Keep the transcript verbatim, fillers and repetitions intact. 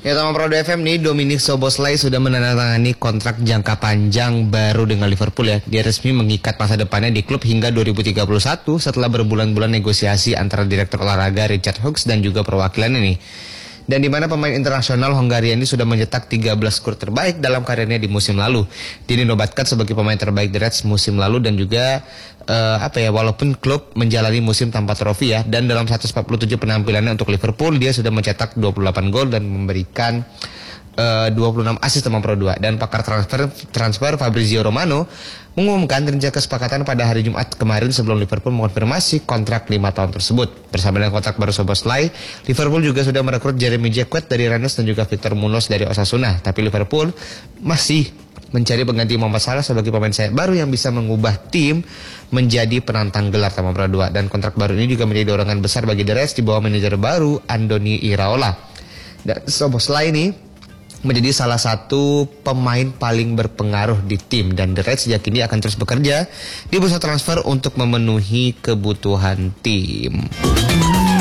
Ya, Taman Pro F M nih, Dominic Szoboszlai sudah menandatangani kontrak jangka panjang baru dengan Liverpool ya. Dia resmi mengikat masa depannya di klub hingga dua ribu tiga puluh satu setelah berbulan-bulan negosiasi antara direktur olahraga Richard Hughes dan juga perwakilan ini. Dan di mana pemain internasional Hongaria ini sudah mencetak tiga belas skor terbaik dalam karirnya di musim lalu. Dia dinobatkan sebagai pemain terbaik The Reds musim lalu dan juga uh, apa ya walaupun klub menjalani musim tanpa trofi ya, dan dalam seratus empat puluh tujuh penampilannya untuk Liverpool dia sudah mencetak dua puluh delapan gol dan memberikan Uh, dua puluh enam assist Taman Pro dua. Dan pakar transfer transfer Fabrizio Romano mengumumkan rencana kesepakatan pada hari Jumat kemarin sebelum Liverpool mengonfirmasi kontrak lima tahun tersebut. Bersama dengan kontrak baru Szoboszlai, Liverpool juga sudah merekrut Jeremy Jacquet dari Rennes dan juga Victor Munoz dari Osasuna. Tapi Liverpool masih mencari pengganti Mohamed Salah sebagai pemain sayap baru yang bisa mengubah tim menjadi penantang gelar Taman Pro dua. Dan kontrak baru ini juga menjadi dorongan besar bagi The Reds di bawah manajer baru Andoni Iraola. Dan Szoboszlai ini menjadi salah satu pemain paling berpengaruh di tim, dan The Reds sejak ini akan terus bekerja di bursa transfer untuk memenuhi kebutuhan tim.